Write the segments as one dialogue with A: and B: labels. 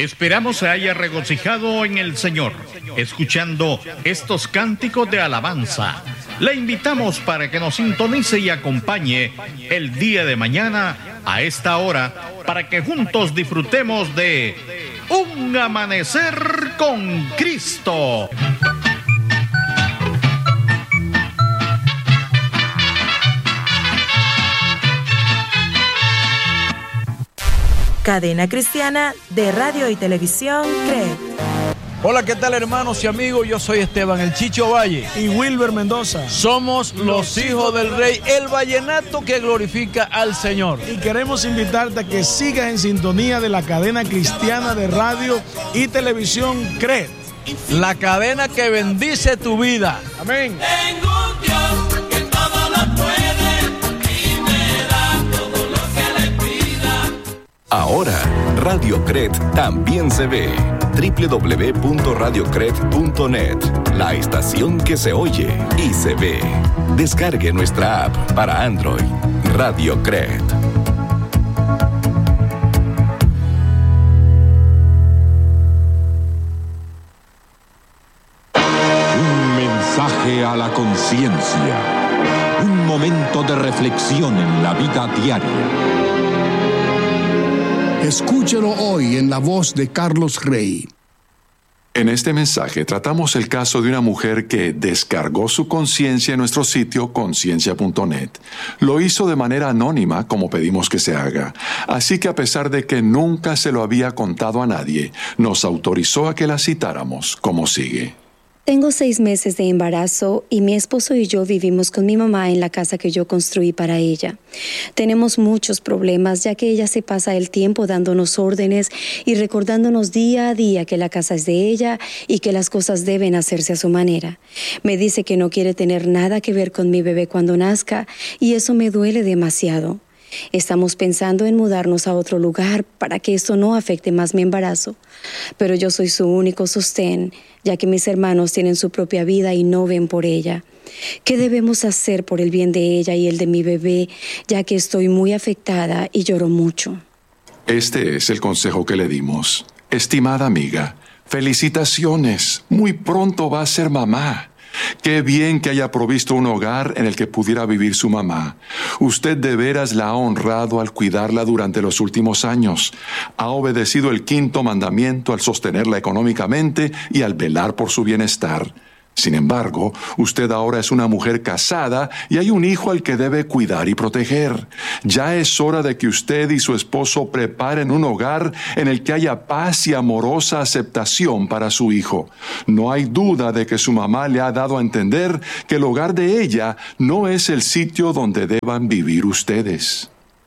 A: Esperamos se haya regocijado en el Señor, escuchando estos cánticos de alabanza. Le invitamos para que nos sintonice y acompañe el día de mañana a esta hora, para que juntos disfrutemos de Un Amanecer con Cristo.
B: Cadena Cristiana de Radio y Televisión CRED.
C: Hola, ¿qué tal, hermanos y amigos? Yo soy Esteban El Chicho Valle
D: y Wilber Mendoza.
C: Somos los hijos del Rey, el vallenato que glorifica al Señor.
D: Y queremos invitarte a que sigas en sintonía de la cadena cristiana de Radio y Televisión CRED.
C: La cadena que bendice tu vida.
D: Amén.
E: Tengo un Dios que todo lo puede y me da todo lo que le pida.
F: Ahora, Radio CRED también se ve. www.radiocred.net, la estación que se oye y se ve. Descargue nuestra app para Android, Radio CRED.
G: Un mensaje a la conciencia, un momento de reflexión en la vida diaria.
H: Escúchelo hoy en la voz de Carlos Rey.
I: En este mensaje tratamos el caso de una mujer que descargó su conciencia en nuestro sitio conciencia.net. Lo hizo de manera anónima, como pedimos que se haga. Así que a pesar de que nunca se lo había contado a nadie, nos autorizó a que la citáramos como sigue.
J: Tengo 6 meses de embarazo y mi esposo y yo vivimos con mi mamá en la casa que yo construí para ella. Tenemos muchos problemas ya que ella se pasa el tiempo dándonos órdenes y recordándonos día a día que la casa es de ella y que las cosas deben hacerse a su manera. Me dice que no quiere tener nada que ver con mi bebé cuando nazca y eso me duele demasiado. Estamos pensando en mudarnos a otro lugar para que esto no afecte más mi embarazo. Pero yo soy su único sostén, ya que mis hermanos tienen su propia vida y no ven por ella. ¿Qué debemos hacer por el bien de ella y el de mi bebé, ya que estoy muy afectada y lloro mucho?
I: Este es el consejo que le dimos. Estimada amiga, felicitaciones. Muy pronto va a ser mamá. Qué bien que haya provisto un hogar en el que pudiera vivir su mamá. Usted de veras la ha honrado al cuidarla durante los últimos años. Ha obedecido el 5º mandamiento al sostenerla económicamente y al velar por su bienestar. Sin embargo, usted ahora es una mujer casada y hay un hijo al que debe cuidar y proteger. Ya es hora de que usted y su esposo preparen un hogar en el que haya paz y amorosa aceptación para su hijo. No hay duda de que su mamá le ha dado a entender que el hogar de ella no es el sitio donde deban vivir ustedes.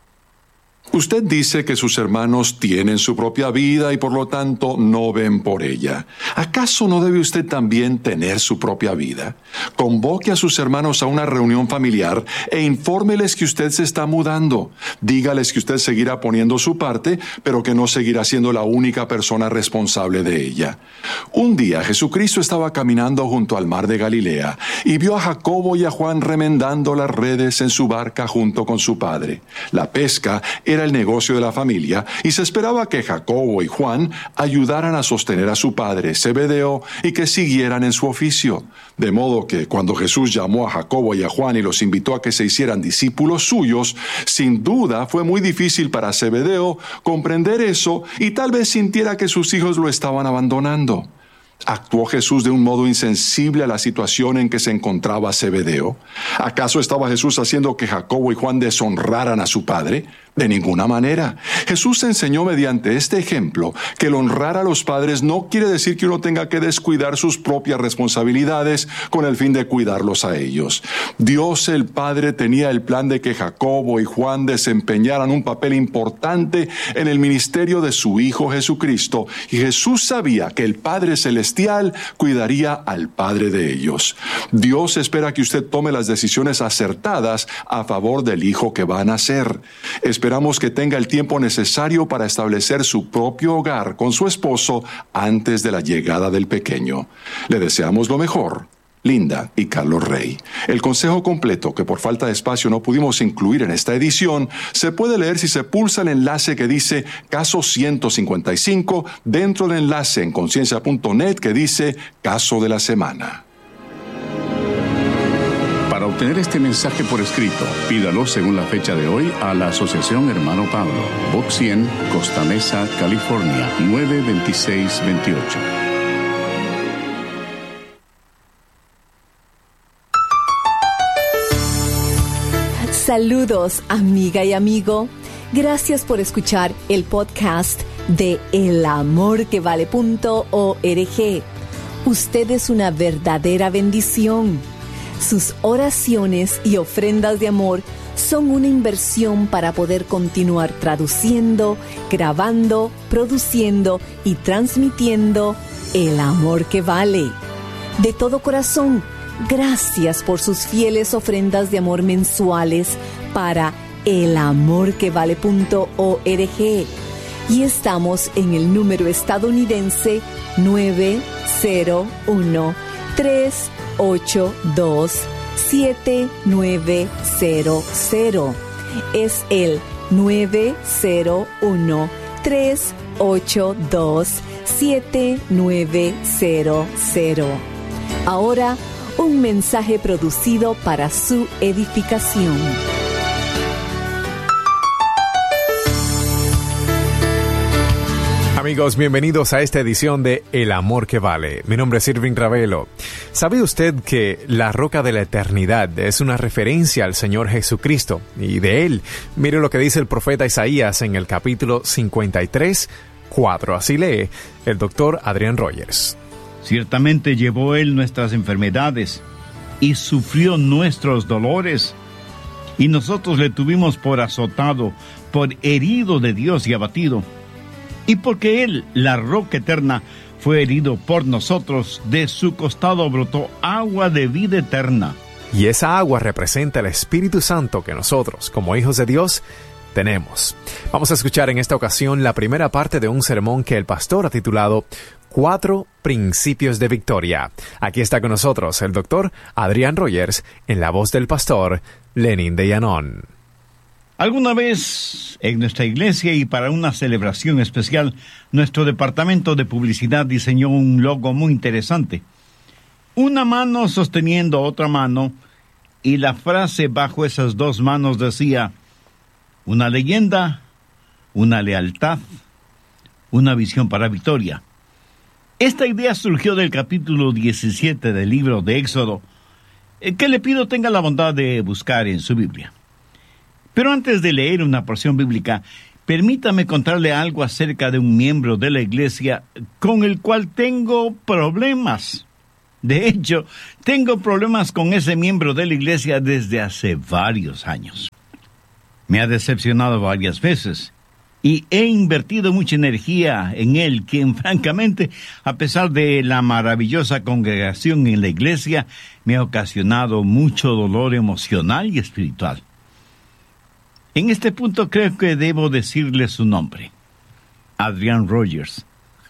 I: Usted dice que sus hermanos tienen su propia vida y por lo tanto no ven por ella. ¿Acaso no debe usted también tener su propia vida? Convoque a sus hermanos a una reunión familiar e infórmeles que usted se está mudando. Dígales que usted seguirá poniendo su parte, pero que no seguirá siendo la única persona responsable de ella. Un día Jesucristo estaba caminando junto al mar de Galilea y vio a Jacobo y a Juan remendando las redes en su barca junto con su padre. La pesca era el negocio de la familia y se esperaba que Jacobo y Juan ayudaran a sostener a su padre Zebedeo y que siguieran en su oficio. De modo que cuando Jesús llamó a Jacobo y a Juan y los invitó a que se hicieran discípulos suyos, sin duda fue muy difícil para Zebedeo comprender eso y tal vez sintiera que sus hijos lo estaban abandonando. ¿Actuó Jesús de un modo insensible a la situación en que se encontraba Zebedeo? ¿Acaso estaba Jesús haciendo que Jacobo y Juan deshonraran a su padre? De ninguna manera. Jesús enseñó mediante este ejemplo que el honrar a los padres no quiere decir que uno tenga que descuidar sus propias responsabilidades con el fin de cuidarlos a ellos. Dios el Padre tenía el plan de que Jacobo y Juan desempeñaran un papel importante en el ministerio de su Hijo Jesucristo, y Jesús sabía que el Padre Celestial cuidaría al Padre de ellos. Dios espera que usted tome las decisiones acertadas a favor del Hijo que va a nacer. Esperamos que tenga el tiempo necesario para establecer su propio hogar con su esposo antes de la llegada del pequeño. Le deseamos lo mejor Linda y Carlos Rey. El consejo completo, que por falta de espacio no pudimos incluir en esta edición, se puede leer si se pulsa el enlace que dice Caso 155 dentro del enlace en conciencia.net que dice Caso de la Semana.
K: Para obtener este mensaje por escrito, pídalo según la fecha de hoy a la Asociación Hermano Pablo, Box 100, Costa Mesa, California, 92628.
L: Saludos, amiga y amigo. Gracias por escuchar el podcast de elamorquevale.org. Usted es una verdadera bendición. Sus oraciones y ofrendas de amor son una inversión para poder continuar traduciendo, grabando, produciendo y transmitiendo el amor que vale. De todo corazón, gracias por sus fieles ofrendas de amor mensuales para elamorquevale.org. Y estamos en el número estadounidense 901-382-7900. Es el 901-382-7900. Ahora, un mensaje producido para su edificación.
M: Amigos, bienvenidos a esta edición de El Amor que Vale. Mi nombre es Irving Ravelo. ¿Sabe usted que la roca de la eternidad es una referencia al Señor Jesucristo? Y de Él, mire lo que dice el profeta Isaías en el capítulo 53:4. Así lee el doctor Adrián Rogers.
N: Ciertamente llevó Él nuestras enfermedades y sufrió nuestros dolores. Y nosotros le tuvimos por azotado, por herido de Dios y abatido. Y porque Él, la roca eterna, fue herido por nosotros, de su costado brotó agua de vida eterna.
M: Y esa agua representa el Espíritu Santo que nosotros, como hijos de Dios, tenemos. Vamos a escuchar en esta ocasión la primera parte de un sermón que el pastor ha titulado 4 Principios de Victoria. Aquí está con nosotros el doctor Adrián Rogers en la voz del pastor Lenin de Llanón.
N: Alguna vez en nuestra iglesia y para una celebración especial, nuestro departamento de publicidad diseñó un logo muy interesante. Una mano sosteniendo otra mano y la frase bajo esas dos manos decía: una leyenda, una lealtad, una visión para victoria. Esta idea surgió del capítulo 17 del libro de Éxodo, que le pido tenga la bondad de buscar en su Biblia. Pero antes de leer una porción bíblica, permítame contarle algo acerca de un miembro de la iglesia con el cual tengo problemas. De hecho, tengo problemas con ese miembro de la iglesia desde hace varios años. Me ha decepcionado varias veces y he invertido mucha energía en él, quien francamente, a pesar de la maravillosa congregación en la iglesia, me ha ocasionado mucho dolor emocional y espiritual. En este punto creo que debo decirle su nombre: Adrián Rogers.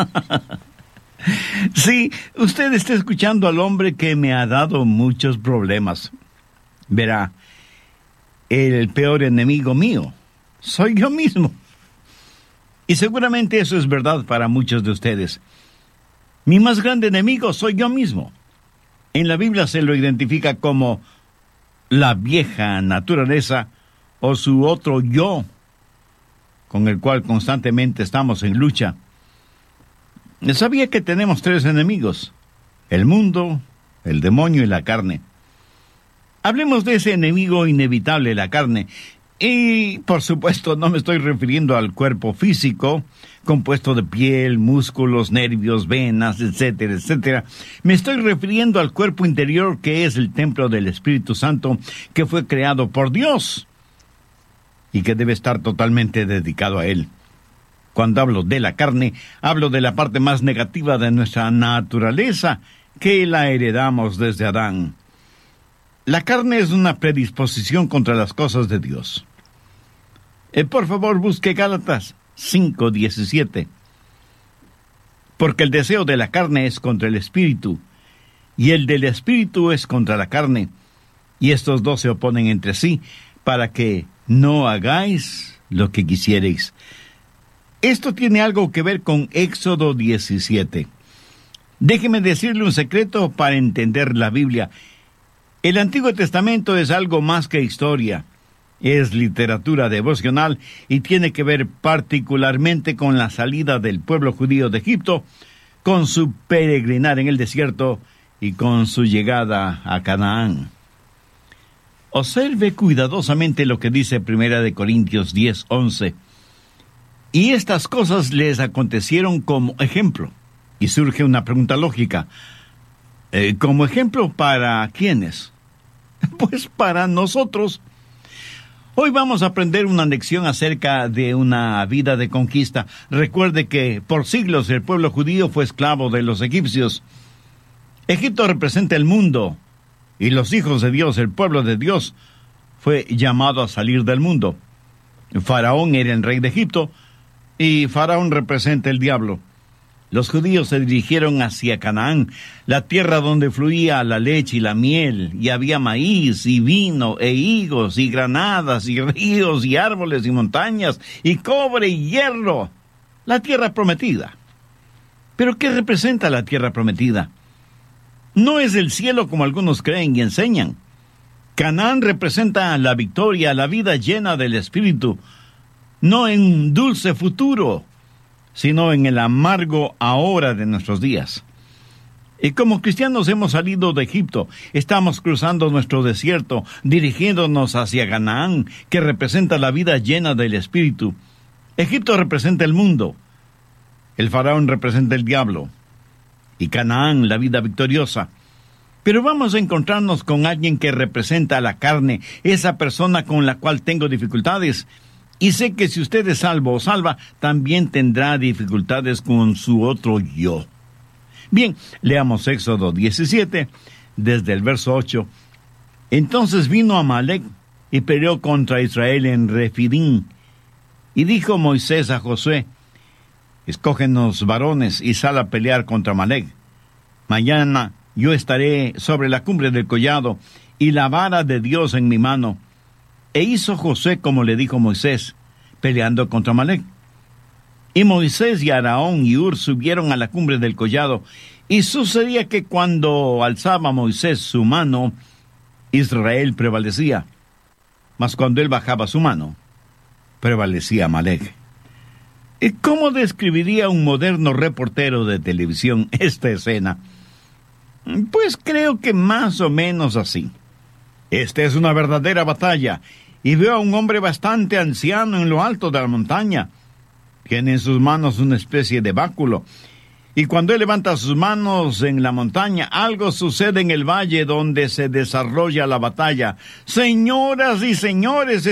N: Sí, usted está escuchando al hombre que me ha dado muchos problemas. Verá, el peor enemigo mío soy yo mismo. Y seguramente eso es verdad para muchos de ustedes. Mi más grande enemigo soy yo mismo. En la Biblia se lo identifica como la vieja naturaleza, o su otro yo, con el cual constantemente estamos en lucha. Sabía que tenemos 3 enemigos: el mundo, el demonio y la carne. Hablemos de ese enemigo inevitable, la carne. Y, por supuesto, no me estoy refiriendo al cuerpo físico, compuesto de piel, músculos, nervios, venas, etcétera, etcétera. Me estoy refiriendo al cuerpo interior, que es el templo del Espíritu Santo, que fue creado por Dios y que debe estar totalmente dedicado a Él. Cuando hablo de la carne, hablo de la parte más negativa de nuestra naturaleza, que la heredamos desde Adán. La carne es una predisposición contra las cosas de Dios. Por favor, busque Gálatas 5:17. Porque el deseo de la carne es contra el espíritu, y el del espíritu es contra la carne, y estos dos se oponen entre sí, para que no hagáis lo que quisierais. Esto tiene algo que ver con Éxodo 17. Déjeme decirle un secreto para entender la Biblia. El Antiguo Testamento es algo más que historia. Es literatura devocional y tiene que ver particularmente con la salida del pueblo judío de Egipto, con su peregrinar en el desierto y con su llegada a Canaán. Observe cuidadosamente lo que dice 1 Corintios 10:11. Y estas cosas les acontecieron como ejemplo. Y surge una pregunta lógica. ¿Como ejemplo para quiénes? Pues para nosotros. Hoy vamos a aprender una lección acerca de una vida de conquista. Recuerde que por siglos el pueblo judío fue esclavo de los egipcios. Egipto representa el mundo, y los hijos de Dios, el pueblo de Dios, fue llamado a salir del mundo. Faraón era el rey de Egipto, y Faraón representa el diablo. Los judíos se dirigieron hacia Canaán, la tierra donde fluía la leche y la miel, y había maíz, y vino, e higos, y granadas, y ríos, y árboles, y montañas, y cobre, y hierro. La tierra prometida. ¿Pero qué representa la tierra prometida? No es el cielo como algunos creen y enseñan. Canaán representa la victoria, la vida llena del Espíritu, no en un dulce futuro, sino en el amargo ahora de nuestros días. Y como cristianos hemos salido de Egipto, estamos cruzando nuestro desierto, dirigiéndonos hacia Canaán, que representa la vida llena del Espíritu. Egipto representa el mundo, el faraón representa el diablo, y Canaán la vida victoriosa. Pero vamos a encontrarnos con alguien que representa la carne, esa persona con la cual tengo dificultades. Y sé que si usted es salvo o salva, también tendrá dificultades con su otro yo. Bien, leamos Éxodo 17, desde el verso 8. Entonces vino Amalec y peleó contra Israel en Refidim. Y dijo Moisés a Josué: escógenos varones y sal a pelear contra Amalec. Mañana yo estaré sobre la cumbre del collado y la vara de Dios en mi mano. E hizo Josué como le dijo Moisés, peleando contra Amalec. Y Moisés y Aarón y Hur subieron a la cumbre del collado, y sucedía que cuando alzaba Moisés su mano, Israel prevalecía, mas cuando él bajaba su mano, prevalecía Amalec. ¿Y cómo describiría un moderno reportero de televisión esta escena? Pues creo que más o menos así. Esta es una verdadera batalla, y veo a un hombre bastante anciano en lo alto de la montaña. Tiene en sus manos una especie de báculo, y cuando él levanta sus manos en la montaña, algo sucede en el valle donde se desarrolla la batalla. Señoras y señores,